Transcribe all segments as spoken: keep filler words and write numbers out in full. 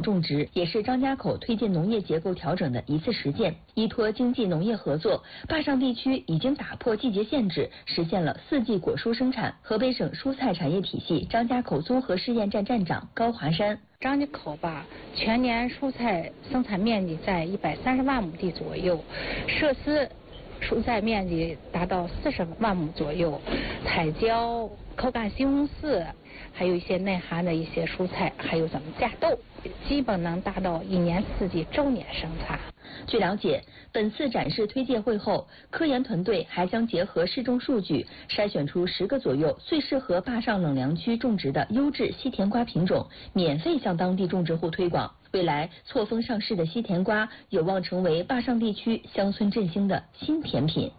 种植，也是张家口推进农业结构调整的一次实践。依托经济农业合作，坝上地区已经打破季节限制，实现了四季果蔬生产。河北省蔬菜产业体系张家口综合试验站站长高华山。 张家口吧，全年蔬菜生产面积在一百三十万亩地左右，涉丝蔬菜面积达到四十万亩左右，彩椒、口感西红柿，还有一些内涵的一些蔬菜，还有咱们架豆，基本能达到一年四季周年生产。 据了解，本次展示推介会后，科研团队还将结合市种数据，筛选出十个左右最适合坝上冷凉区种植的优质西甜瓜品种，免费向当地种植户推广。未来错峰上市的西甜瓜有望成为坝上地区乡村振兴的新甜品。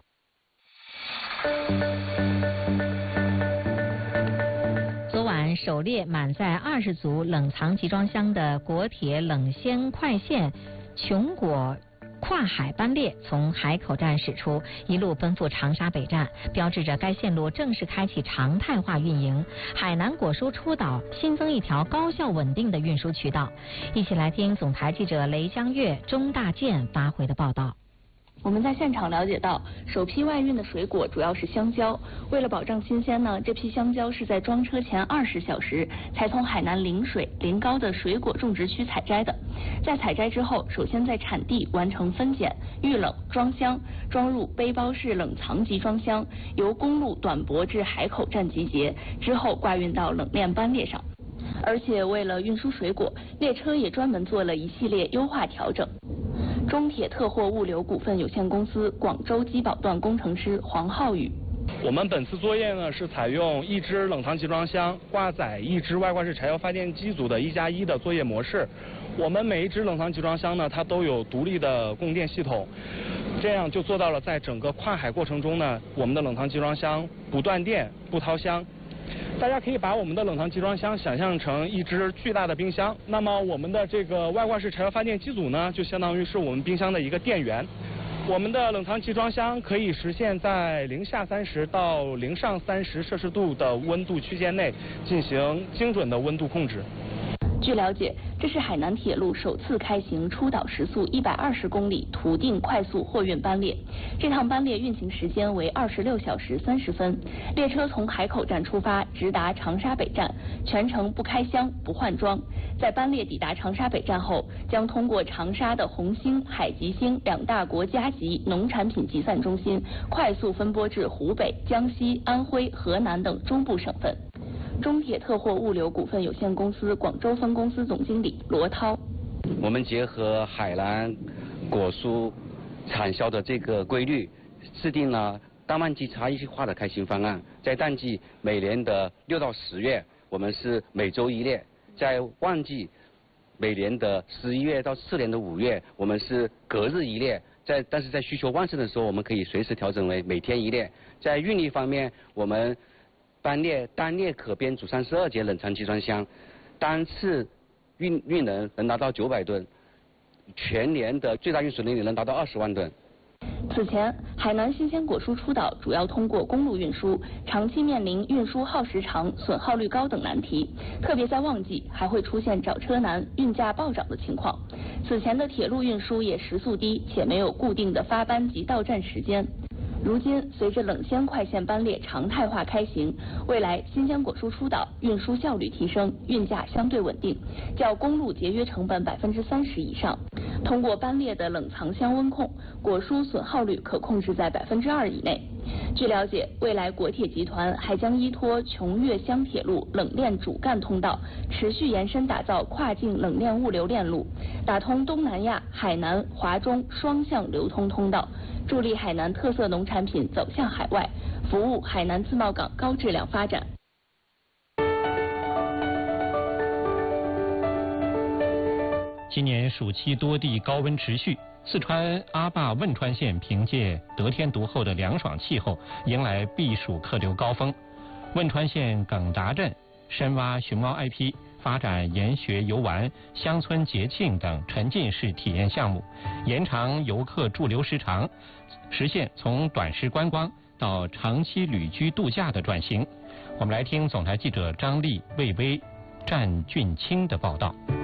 昨晚首列满载二十组冷藏集装箱的国铁冷鲜快线琼果跨海班列从海口站驶出，一路奔赴长沙北站，标志着该线路正式开启常态化运营。海南果蔬出岛新增一条高效稳定的运输渠道。一起来听总台记者雷江月、钟大健发回的报道。 我们在现场了解到，首批外运的水果主要是香蕉。为了保证新鲜呢，这批香蕉是在装车前二十小时才从海南临水临高的水果种植区采摘的。在采摘之后，首先在产地完成分拣、预冷、装箱，装入背包式冷藏集装箱，由公路短驳至海口站集结，之后挂运到冷链班列上。而且为了运输水果，列车也专门做了一系列优化调整。中铁特货物流股份有限公司广州基宝段工程师黄浩宇。 我们本次作业呢是采用一只冷藏集装箱挂载一只外挂式柴油发电机组的一加一的作业模式。我们每一只冷藏集装箱呢，它都有独立的供电系统，这样就做到了在整个跨海过程中呢，我们的冷藏集装箱不断电、不掏箱。大家可以把我们的冷藏集装箱想象成一只巨大的冰箱，那么我们的这个外挂式柴油发电机组呢，就相当于是我们冰箱的一个电源。我们的冷藏集装箱可以实现在零下三十到零上三十摄氏度的温度区间内进行精准的温度控制。 据了解，这是海南铁路首次开行出岛时速一百二十公里途定快速货运班列。这趟班列运行时间为二十六小时三十分，列车从海口站出发，直达长沙北站，全程不开箱、不换装。在班列抵达长沙北站后，将通过长沙的红星、海吉星两大国家级农产品集散中心，快速分拨至湖北、江西、安徽、河南等中部省份。中铁特货物流股份有限公司广州分公司总经理罗涛。 我们结合海南果蔬产销的这个规律，制定了淡旺季差异化的开行方案。在淡季每年的六到十月，我们是每周一列；在旺季每年的十一月到次年的五月，我们是隔日一列。在但是在需求旺盛的时候，我们可以随时调整为每天一列。在运力方面，我们班列单列可编组三十二节冷藏集装箱，单次运运能能达到九百吨，全年的最大运输能力能达到二十万吨。 此前，海南新鲜果蔬出岛主要通过公路运输，长期面临运输耗时长、损耗率高等难题，特别在旺季还会出现找车难、运价暴涨的情况。此前的铁路运输也时速低，且没有固定的发班及到站时间。如今，随着冷鲜快线班列常态化开行，未来新鲜果蔬出岛运输效率提升，运价相对稳定，较公路节约成本百分之三十以上。通过班列的冷藏箱温控，果蔬损耗率可控制在百分之二以内。据了解，未来国铁集团还将依托琼粤湘铁路冷链主干通道，持续延伸打造跨境冷链物流链路，打通东南亚、海南、华中双向流通通道，助力海南特色农产品走向海外，服务海南自贸港高质量发展。 今年暑期多地高温持续，四川阿坝汶川县凭借得天独厚的凉爽气候，迎来避暑客流高峰。汶川县耿达镇深挖熊猫 I P， 发展研学游玩、乡村节庆等沉浸式体验项目，延长游客驻留时长，实现从短时观光到长期旅居度假的转型。我们来听总台记者张丽、魏巍、战俊清的报道。